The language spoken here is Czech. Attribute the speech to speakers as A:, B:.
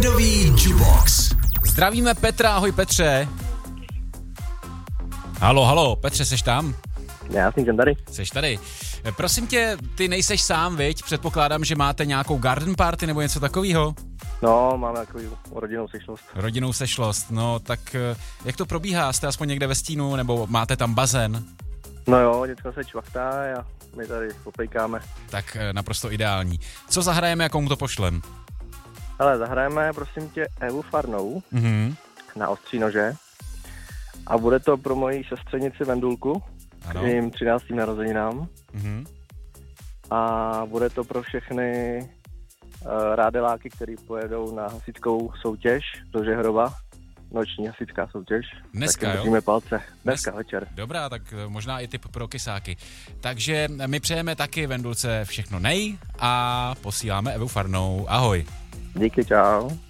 A: Fajnový jukebox.
B: Zdravíme Petra, ahoj Petře. Halo, Petře, seš tam?
C: Já jsem tady.
B: Seš tady. Prosím tě, ty nejseš sám, viď? Předpokládám, že máte nějakou garden party nebo něco takového?
C: No, máme takovou rodinnou
B: sešlost. No, tak jak to probíhá? Jste aspoň někde ve stínu, nebo máte tam bazén?
C: No jo, děcka se čvachtá a my tady popejkáme.
B: Tak naprosto ideální. Co zahrajeme a komu to pošlem?
C: Hele, zahrajeme, prosím tě, Evu Farnou na ostří nože. A bude to pro moji sestřenici Vendulku k jejím 13. narozeninám. A bude to pro všechny rádeláky, kteří pojedou na hasičskou soutěž do Žehrova. Noční hasičská soutěž.
B: Dneska,
C: tak držíme palce. Dneska večer.
B: Dobrá, tak možná i tip pro kysáky. Takže my přejeme taky Vendulce všechno nej a posíláme Evu Farnou. Ahoj.
C: Díky, čau.